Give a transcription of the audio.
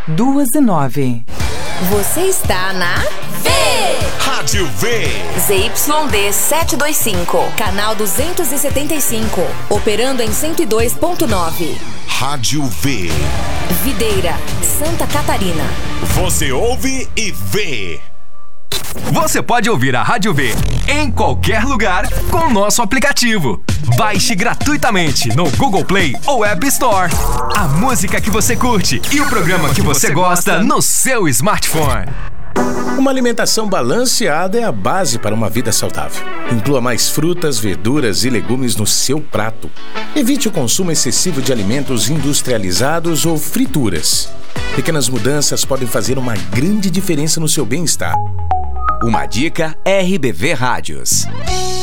2:09. Você está na Rádio V. ZYD 725, canal 275, operando em 102.9. Rádio V. Videira, Santa Catarina. Você ouve e vê. Você pode ouvir a Rádio V em qualquer lugar com o nosso aplicativo. Baixe gratuitamente no Google Play ou App Store. A música que você curte e o programa que você gosta no seu smartphone. Uma alimentação balanceada é a base para uma vida saudável. Inclua mais frutas, verduras e legumes no seu prato. Evite o consumo excessivo de alimentos industrializados ou frituras. Pequenas mudanças podem fazer uma grande diferença no seu bem-estar. Uma dica RBV Rádios.